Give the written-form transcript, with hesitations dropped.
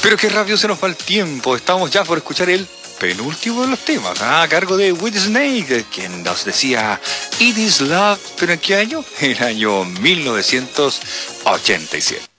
Pero qué rápido se nos va el tiempo. Estamos ya por escuchar el penúltimo de los temas, a cargo de Whitesnake, quien nos decía It is Love. ¿Pero en qué año? En el año 1987.